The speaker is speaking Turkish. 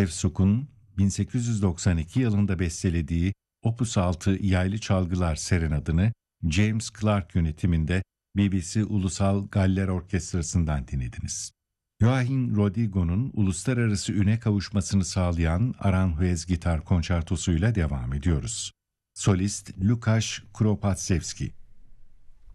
Şevsuk'un 1892 yılında bestelediği Opus 6 yaylı çalgılar serenadını James Clark yönetiminde BBC Ulusal Galler Orkestrası'ndan dinlediniz. Joaquin Rodrigo'nun uluslararası üne kavuşmasını sağlayan Aranjuez gitar konçertosuyla devam ediyoruz. Solist Lukasz Kropaczewski.